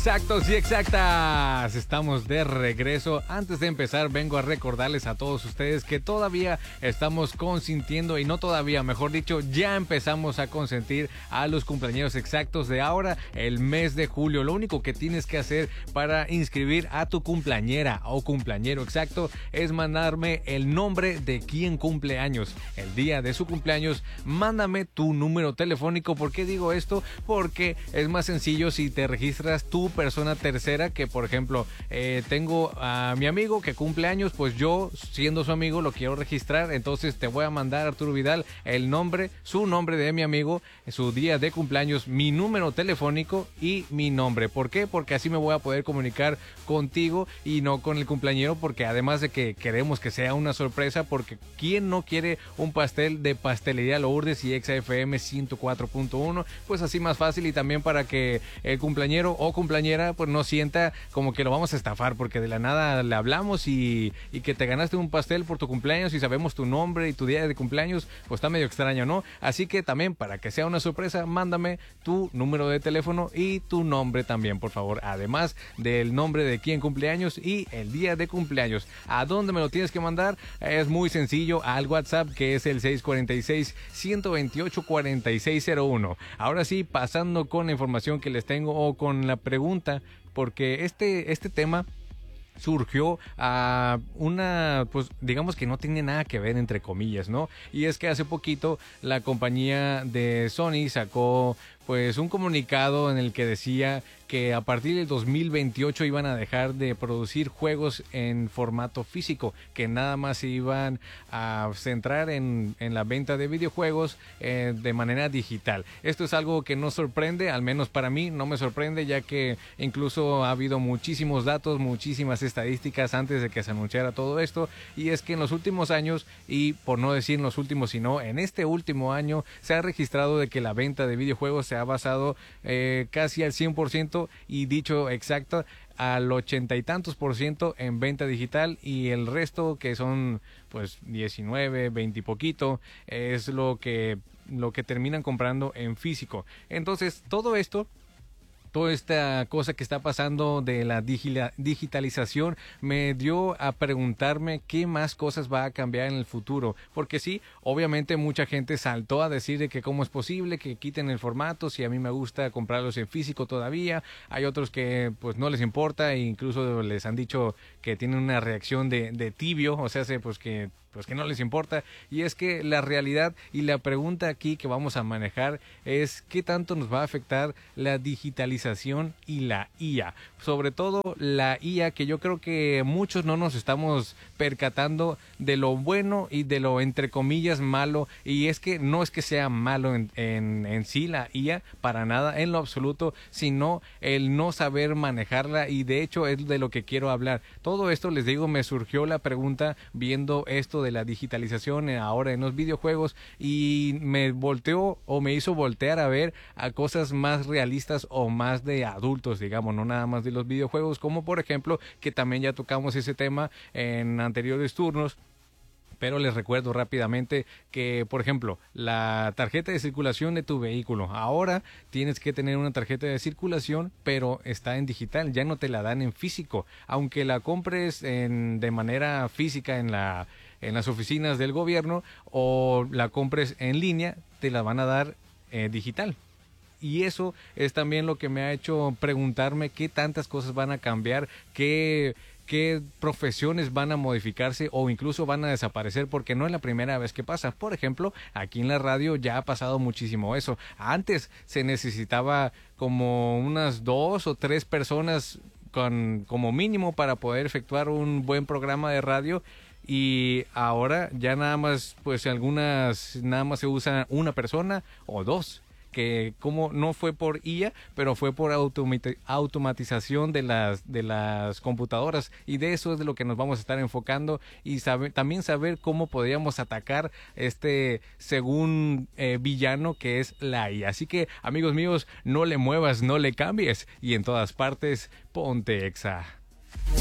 Exactos y exactas, estamos de regreso. Antes de empezar, vengo a recordarles a todos ustedes que todavía estamos consintiendo, y no todavía, mejor dicho, ya empezamos a consentir a los cumpleaños exactos de ahora, el mes de julio. Lo único que tienes que hacer para inscribir a tu cumpleañera o cumpleañero exacto es mandarme el nombre de quien cumple años. El día de su cumpleaños, mándame tu número telefónico. ¿Por qué digo esto? Porque es más sencillo si te registras tu persona tercera, que por ejemplo tengo a mi amigo que cumple años, pues yo siendo su amigo lo quiero registrar, entonces te voy a mandar, Arturo Vidal, el nombre, su nombre de mi amigo, su día de cumpleaños, mi número telefónico y mi nombre. ¿Por qué? Porque así me voy a poder comunicar contigo y no con el cumpleañero, porque además de que queremos que sea una sorpresa, porque ¿quién no quiere un pastel de Pastelería Lourdes y XFM 104.1? Pues así más fácil, y también para que el cumpleañero o cumpleañera pues no sienta como que lo vamos a estafar, porque de la nada le hablamos y que te ganaste un pastel por tu cumpleaños y sabemos tu nombre y tu día de cumpleaños, pues está medio extraño, ¿no? Así que también, para que sea una sorpresa, mándame tu número de teléfono y tu nombre también, por favor, además del nombre de quien cumpleaños y el día de cumpleaños. ¿A dónde me lo tienes que mandar? Es muy sencillo, al WhatsApp, que es el 646-128-4601. Ahora sí, pasando con la información que les tengo, o con la pregunta, porque este tema surgió a una, pues digamos que no tiene nada que ver, entre comillas, ¿no? Y es que hace poquito la compañía de Sony sacó pues un comunicado en el que decía que a partir del 2028 iban a dejar de producir juegos en formato físico, que nada más se iban a centrar en la venta de videojuegos de manera digital. Esto es algo que no sorprende, al menos para mí no me sorprende, ya que incluso ha habido muchísimos datos, muchísimas estadísticas antes de que se anunciara todo esto, y es que en los últimos años, y por no decir en los últimos, sino en este último año, se ha registrado de que la venta de videojuegos se ha basado casi al 100%, y dicho exacto, al 80 y tantos % en venta digital, y el resto, que son pues 19, 20 y poquito, es lo que terminan comprando en físico. Entonces toda esta cosa que está pasando de la digitalización me dio a preguntarme qué más cosas va a cambiar en el futuro, porque sí, obviamente mucha gente saltó a decir de que cómo es posible que quiten el formato si a mí me gusta comprarlos en físico todavía. Hay otros que pues no les importa, e incluso les han dicho que tienen una reacción de tibio, o sea, pues que no les importa. Y es que la realidad y la pregunta aquí que vamos a manejar es qué tanto nos va a afectar la digitalización y la IA. Sobre todo la IA, que yo creo que muchos no nos estamos percatando de lo bueno y de lo entre comillas malo. Y es que no es que sea malo en sí la IA, para nada, en lo absoluto, sino el no saber manejarla, y de hecho es de lo que quiero hablar. Todo esto, les digo, me surgió la pregunta viendo esto de la digitalización ahora en los videojuegos, y me volteó, o me hizo voltear a ver a cosas más realistas o más de adultos, digamos, no nada más de los videojuegos, como por ejemplo, que también ya tocamos ese tema en anteriores turnos. Pero les recuerdo rápidamente que, por ejemplo, la tarjeta de circulación de tu vehículo, ahora tienes que tener una tarjeta de circulación, pero está en digital, ya no te la dan en físico. Aunque la compres de manera física en las oficinas del gobierno, o la compres en línea, te la van a dar digital. Y eso es también lo que me ha hecho preguntarme qué tantas cosas van a cambiar, qué profesiones van a modificarse o incluso van a desaparecer, porque no es la primera vez que pasa. Por ejemplo, aquí en la radio ya ha pasado muchísimo eso. Antes se necesitaba como unas 2 o 3 personas como mínimo para poder efectuar un buen programa de radio, y ahora ya nada más, pues nada más se usa una persona o 2, que como no fue por IA, pero fue por automatización de las computadoras, y de eso es de lo que nos vamos a estar enfocando, y también saber cómo podríamos atacar este según villano que es la IA. Así que, amigos míos, no le muevas, no le cambies, y en todas partes, ponte Exa.